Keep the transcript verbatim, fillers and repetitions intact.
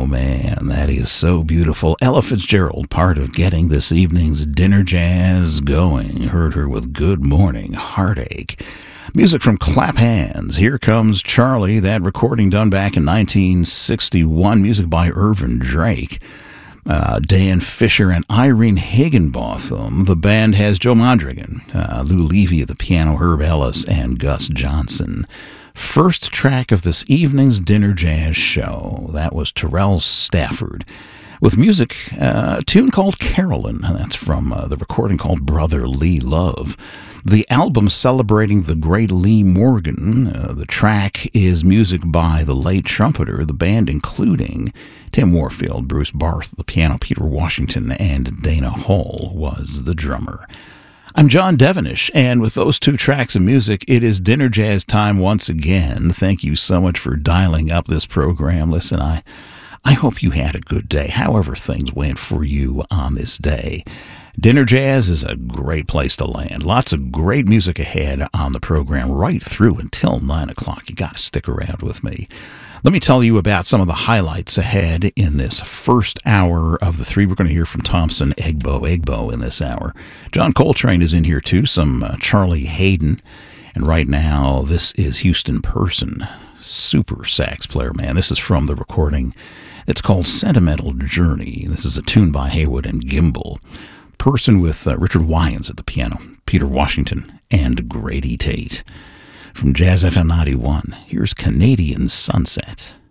Oh, man, that is so beautiful. Ella Fitzgerald, part of getting this evening's dinner jazz going. Heard her with Good Morning Heartache. Music from Clap Hands. Here Comes Charlie, that recording done back in nineteen sixty-one. Music by Irvin Drake. Uh, Dan Fisher and Irene Higginbotham. The band has Joe Mondrigan, uh, Lou Levy at the piano, Herb Ellis, and Gus Johnson. First track of this evening's dinner jazz show. That was Terrell Stafford with music, uh, a tune called Carolyn. That's from uh, the recording called Brother Lee Love. The album celebrating the great Lee Morgan. Uh, the track is music by the late trumpeter, the band including Tim Warfield, Bruce Barth, the piano, Peter Washington, and Dana Hall was the drummer. I'm John Devenish, and with those two tracks of music, it is dinner jazz time once again. Thank you so much for dialing up this program. Listen, I, I hope you had a good day, however things went for you on this day. Dinner jazz is a great place to land. Lots of great music ahead on the program right through until nine o'clock. You got to stick around with me. Let me tell you about some of the highlights ahead in this first hour of the three. We're going to hear from Thompson Egbo Egbo in this hour. John Coltrane is in here too, some uh, Charlie Hayden. And right now, this is Houston Person, super sax player, man. This is from the recording. It's called Sentimental Journey. This is a tune by Haywood and Gimbel. Person with uh, Richard Wyans at the piano, Peter Washington, and Grady Tate. From Jazz F M ninety-one, here's Canadian Sunset.